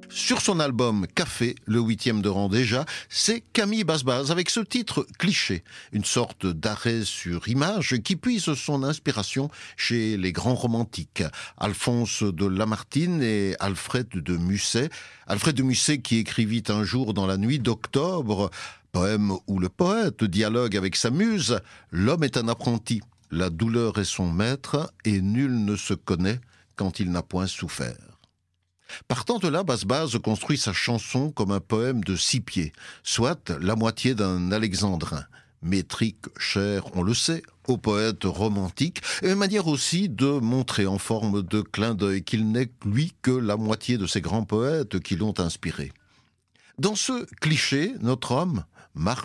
Sur son album Café, le 8e de rang déjà, c'est Camille Basbaz avec ce titre cliché, une sorte d'arrêt sur image qui puise son inspiration chez les grands romantiques, Alphonse de Lamartine et Alfred de Musset. Alfred de Musset qui écrivit un jour dans la nuit d'octobre, poème où le poète dialogue avec sa muse, l'homme est un apprenti, la douleur est son maître et nul ne se connaît quand il n'a point souffert. Partant de là, Basbaz construit sa chanson comme un poème de 6 pieds, soit la moitié d'un alexandrin. Métrique chère, on le sait, aux poètes romantiques, et une manière aussi de montrer en forme de clin d'œil qu'il n'est, lui, que la moitié de ces grands poètes qui l'ont inspiré. Dans ce cliché, notre homme marche